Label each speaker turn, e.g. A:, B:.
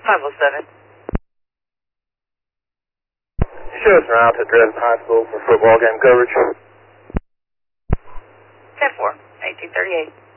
A: 507.
B: Show us around to Dresden High School for football game coverage.
A: 10-4, 1838.